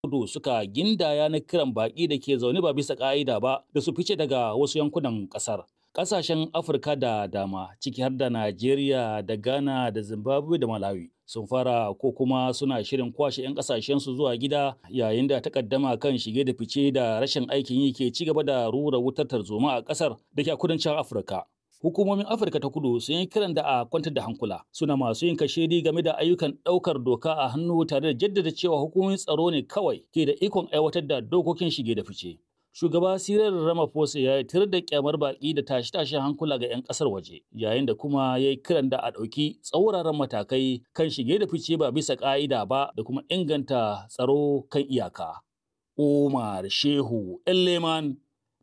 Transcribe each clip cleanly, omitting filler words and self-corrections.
kudu suka gindaya na kiran baƙi da ke zaune ba bisa ƙa'ida ba da su fice daga wasu yankunan ƙasar. Ƙasashen Afirka da dama, ciki har da Najeriya da Ghana da Zimbabwe da Malawi, sun fara ko kuma suna shirin kwashe 'yan ƙasashensu zuwa gida yayin da takaddama kan shige da fice da rashin aikin yi ke ci gaba da rura wutar tarzoma a ƙasar da ke a kudancin Afirka. Hukumomin Afirka ta kudu sun yi kiran da a kwantar da hankula, suna masu yin kashedi game da ayyukan ɗaukar doka a hannu tare da jaddada cewa hukumomin tsaro ne kawai ke da ikon aiwatar da dokokin shige da fice. Shugaba Cyril Ramaphosa ya yi tir da kyamar baƙi da tashe-tashen hankula ga 'yan ƙasar waje, yayin da kuma ya yi kiran da a ɗauki tsauraran matakai kan shige da fice ba bisa ƙa'ida ba da kuma inganta tsaro kan iyaka. Umar Shehu Elleman,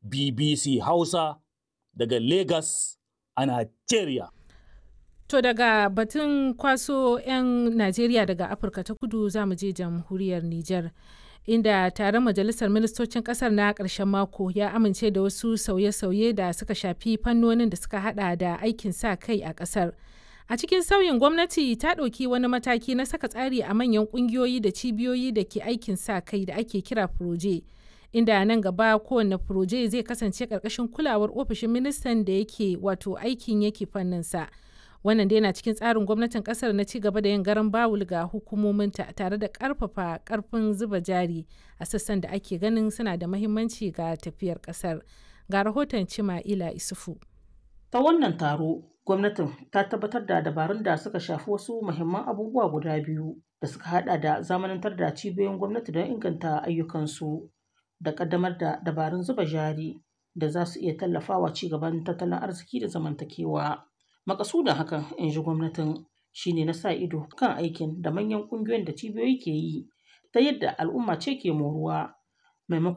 BBC Hausa, daga Lagos a Najeriya. To daga batun kwaso 'yan Najeriya daga Afirka ta kudu za mu je jamhuriyar Nijar. Inda taron majalisar ministocin kasar na ƙarshen mako ya amince da wasu sauye-sauye da suka shafi fannonin da suka hada da aikin sa kai a ƙasar. A cikin sauyin gwamnati ta ɗauki wani mataki na saka tsari a manyan ƙungiyoyi da cibiyoyi da ke aikin sa kai da ake kira Proje. Inda nan gaba kowane Proje zai kasance ƙarƙashin kulawar ofishin ministan da yake wato aikin yake fanninsa. Wannan dai na cikin tsarin gwamnatin kasar na ci gaba da yin garan bawul ga hukumominta tare da karfafa karfin zuba jari a sassan da ake ganin suna da mahimmanci ga tafiyar kasar. Ga rahoton Cima'ila Isufu. Ta wannan taro, gwamnatin ta tabbatar da dabarun da suka shafi wasu muhimman abubuwa guda biyu da suka hada da zamanantar da cibiyoyin gwamnati don inganta ayyukansu da kaddamar da dabarun zuba jari da za su iya tallafawa ci gaban tattalin arziki da zamantakewa. Makasudin hakan, in ji gwamnatin, shine na sa ido kan aikin da manyan ƙungiyoyin da cibiyoyi ke yi ta yadda al'umma ce ke moruwa maimakon